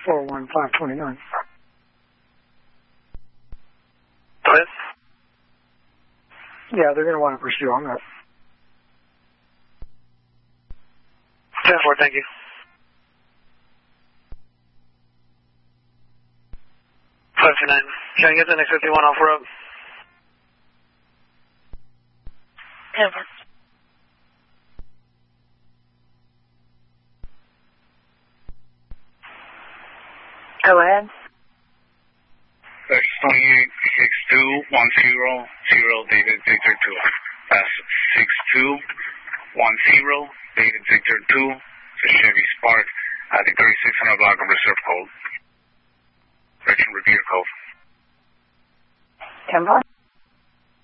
41529. Go ahead. Yeah, they're going to want to pursue on that. 10-4, thank you. 529. Can I get the next 51 off road? 10-4. Go ahead. 286210, David Victor 2. That's 6210, David Victor 2. It's a Chevy Spark at the 3600 block of Reserve Code. Correction Revere Code. 10-4.